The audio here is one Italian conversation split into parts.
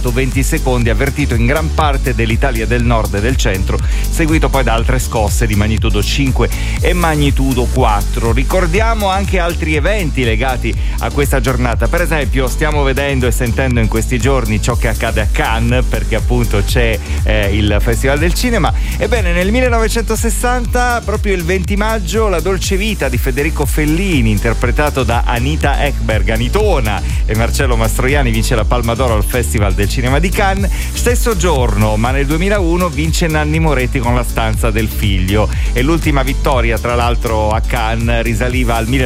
durato 20 secondi, avvertito in gran parte dell'Italia del nord e del centro, seguito poi da altre scosse di magnitudo 5 e magnitudo 4. Ricordiamo anche altri eventi legati a questa giornata. Per esempio, stiamo vedendo e sentendo in questi giorni ciò che accade a Cannes, perché appunto c'è il Festival del Cinema. Ebbene, nel 1960, proprio il 20 maggio, La dolce vita di Federico Fellini, interpretato da Anita Ekberg, Anitona, e Marcello Mastroianni, vince la Palma d'Oro al Festival del Cinema di Cannes. Stesso giorno, ma nel 2001, vince Nanni Moretti con La stanza del figlio, e l'ultima vittoria, tra l'altro, a Cannes risaliva al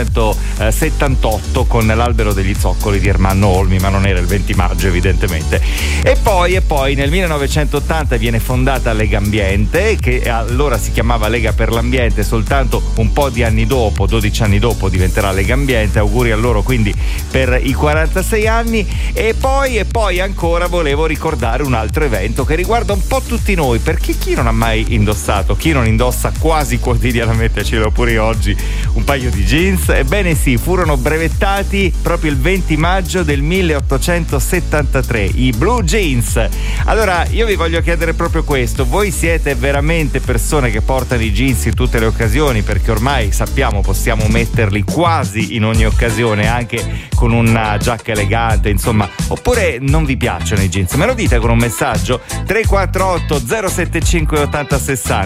1978 con L'albero degli zoccoli di Ermanno Olmi, ma non era il 20 maggio evidentemente. E poi nel 1980 viene fondata Legambiente, che allora si chiamava Lega per l'Ambiente, soltanto un po' di anni dopo, 12 anni dopo, diventerà Legambiente. Auguri a loro quindi per i 46 anni. E poi ancora volevo ricordare un altro evento che riguarda un po' tutti noi, perché chi non ha mai indossato, chi non indossa quasi quotidianamente, ce l'ho pure oggi, un paio di jeans? Ebbene sì, furono brevettati proprio il 20 maggio del 1873, i blue jeans. Allora io vi voglio chiedere proprio questo: voi siete veramente persone che portano i jeans in tutte le occasioni? Perché ormai sappiamo, possiamo metterli quasi in ogni occasione, anche con una giacca elegante, insomma. Oppure non vi piacciono i jeans? Me lo dite con un messaggio 348 075 80 60.